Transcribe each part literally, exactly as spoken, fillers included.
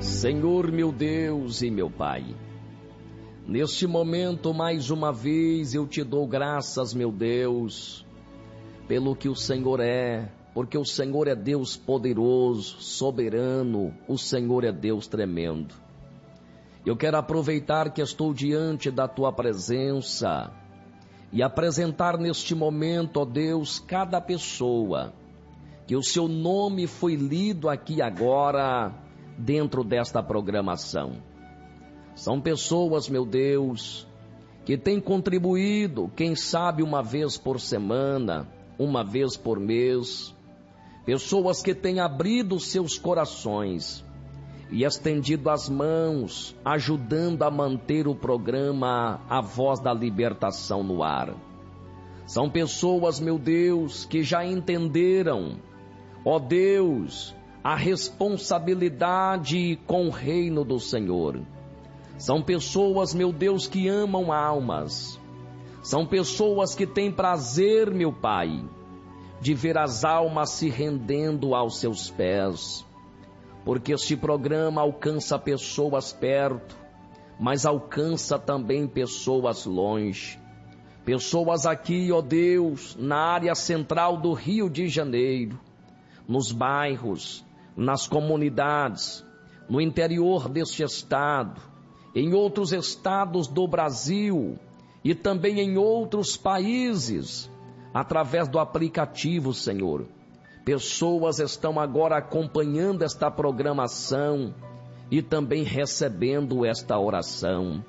Senhor, meu Deus e meu Pai, neste momento, mais uma vez, eu te dou graças, meu Deus, pelo que o Senhor é, porque o Senhor é Deus poderoso, soberano, o Senhor é Deus tremendo. Eu quero aproveitar que estou diante da Tua presença e apresentar neste momento, ó Deus, cada pessoa, que o seu nome foi lido aqui agora, dentro desta programação. São pessoas, meu Deus, que têm contribuído, quem sabe uma vez por semana, uma vez por mês, pessoas que têm abrido seus corações e estendido as mãos, ajudando a manter o programa A Voz da Libertação no ar. São pessoas, meu Deus, que já entenderam, ó Deus, a responsabilidade com o reino do Senhor. São pessoas, meu Deus, que amam almas. São pessoas que têm prazer, meu Pai, de ver as almas se rendendo aos seus pés. Porque este programa alcança pessoas perto, mas alcança também pessoas longe. Pessoas aqui, ó Deus, na área central do Rio de Janeiro, nos bairros, nas comunidades, no interior deste estado, em outros estados do Brasil e também em outros países, através do aplicativo, Senhor. Pessoas estão agora acompanhando esta programação e também recebendo esta oração.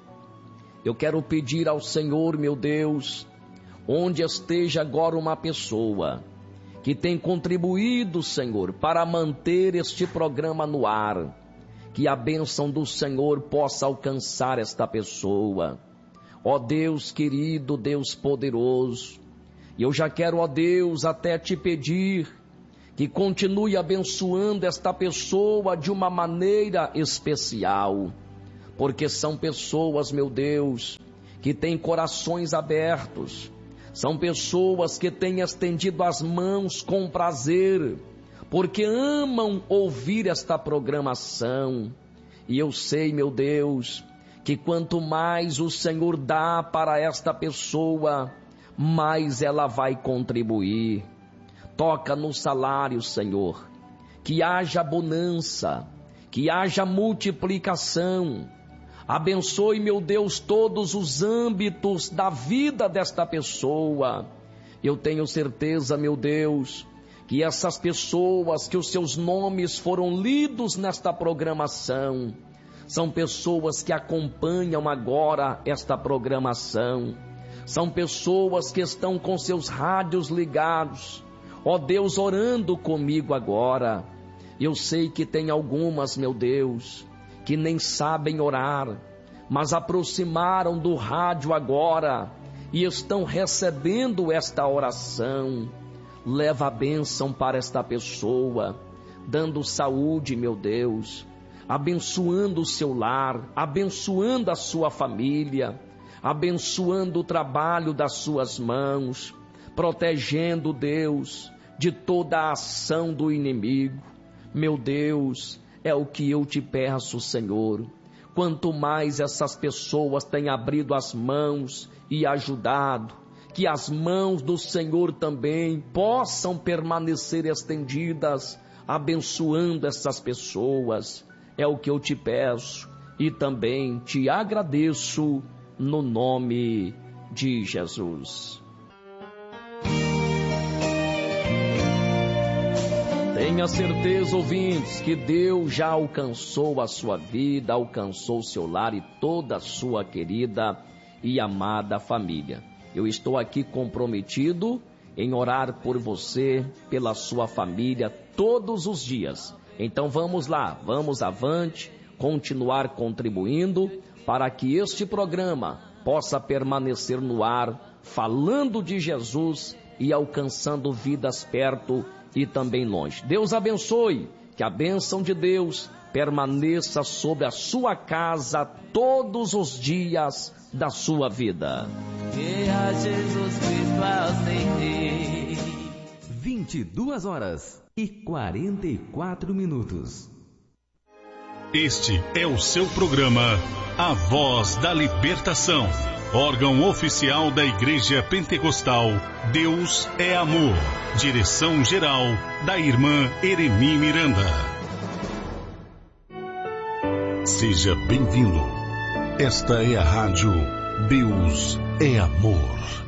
Eu quero pedir ao Senhor, meu Deus, onde esteja agora uma pessoa que tem contribuído, Senhor, para manter este programa no ar, que a bênção do Senhor possa alcançar esta pessoa. Ó Deus querido, Deus poderoso, eu já quero, ó Deus, até te pedir que continue abençoando esta pessoa de uma maneira especial, porque são pessoas, meu Deus, que têm corações abertos. São pessoas que têm estendido as mãos com prazer, porque amam ouvir esta programação. E eu sei, meu Deus, que quanto mais o Senhor dá para esta pessoa, mais ela vai contribuir. Toca no salário, Senhor, que haja bonança, que haja multiplicação. Abençoe, meu Deus, todos os âmbitos da vida desta pessoa. Eu tenho certeza, meu Deus, que essas pessoas, que os seus nomes foram lidos nesta programação, são pessoas que acompanham agora esta programação. São pessoas que estão com seus rádios ligados. Ó Deus, orando comigo agora. Eu sei que tem algumas, meu Deus, que nem sabem orar, mas aproximaram do rádio agora e estão recebendo esta oração. Leva a bênção para esta pessoa, dando saúde, meu Deus, abençoando o seu lar, abençoando a sua família, abençoando o trabalho das suas mãos, protegendo, Deus, de toda a ação do inimigo. Meu Deus, é o que eu te peço, Senhor. Quanto mais essas pessoas têm abrido as mãos e ajudado, que as mãos do Senhor também possam permanecer estendidas, abençoando essas pessoas. É o que eu te peço e também te agradeço no nome de Jesus. Tenha certeza, ouvintes, que Deus já alcançou a sua vida, alcançou o seu lar e toda a sua querida e amada família. Eu estou aqui comprometido em orar por você, pela sua família, todos os dias. Então vamos lá, vamos avante, continuar contribuindo para que este programa possa permanecer no ar, falando de Jesus e alcançando vidas perto e também longe. Deus abençoe, que a bênção de Deus permaneça sobre a sua casa todos os dias da sua vida. Que a Jesus Cristo aceitei. vinte e duas horas e quarenta e quatro minutos. Este é o seu programa A Voz da Libertação, órgão oficial da Igreja Pentecostal Deus é Amor. Direção geral da irmã Eremi Miranda. Seja bem-vindo. Esta é a rádio Deus é Amor.